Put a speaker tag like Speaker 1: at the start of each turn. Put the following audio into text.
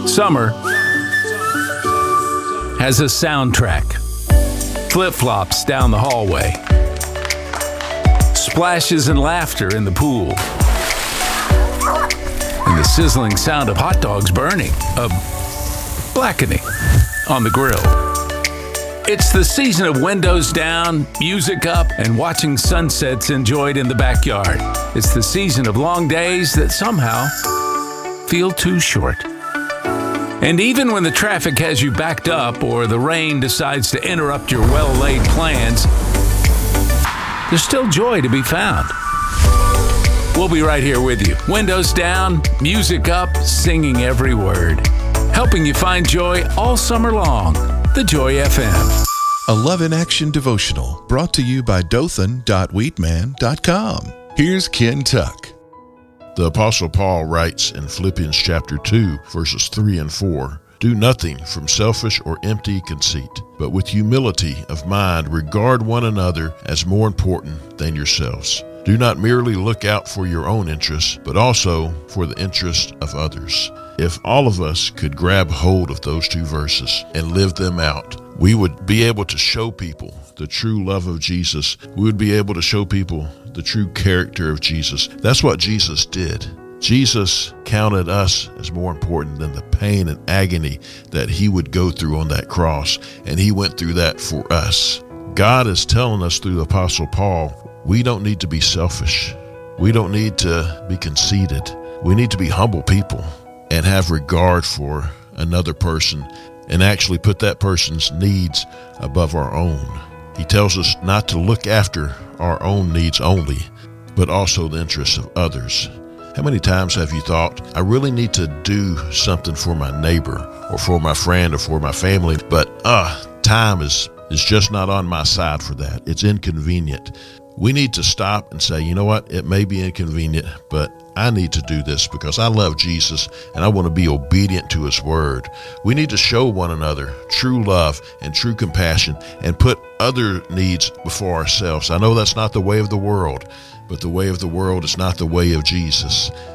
Speaker 1: Summer has a soundtrack. Flip-flops down the hallway. Splashes and laughter in the pool. And the sizzling sound of hot dogs burning, blackening on the grill. It's the season of windows down, music up, and watching sunsets enjoyed in the backyard. It's the season of long days that somehow feel too short. And even when the traffic has you backed up or the rain decides to interrupt your well-laid plans, there's still joy to be found. We'll be right here with you. Windows down, music up, singing every word. Helping you find joy all summer long. The Joy FM.
Speaker 2: A Love in Action devotional brought to you by Dothan.Wheatman.com. Here's Ken Tuck.
Speaker 3: The Apostle Paul writes in Philippians chapter 2, verses 3 and 4, "Do nothing from selfish or empty conceit, but with humility of mind regard one another as more important than yourselves. Do not merely look out for your own interests, but also for the interests of others." If all of us could grab hold of those two verses and live them out, we would be able to show people the true love of Jesus. We would be able to show people the true character of Jesus. That's what Jesus did. Jesus counted us as more important than the pain and agony that he would go through on that cross, and he went through that for us. God is telling us through the Apostle Paul, we don't need to be selfish. We don't need to be conceited. We need to be humble people and have regard for another person and actually put that person's needs above our own. He tells us not to look after our own needs only, but also the interests of others. How many times have you thought, I really need to do something for my neighbor or for my friend or for my family, but time is just not on my side for that. It's inconvenient. We need to stop and say, you know what? It may be inconvenient, but I need to do this because I love Jesus and I want to be obedient to his word. We need to show one another true love and true compassion and put other needs before ourselves. I know that's not the way of the world, but the way of the world is not the way of Jesus.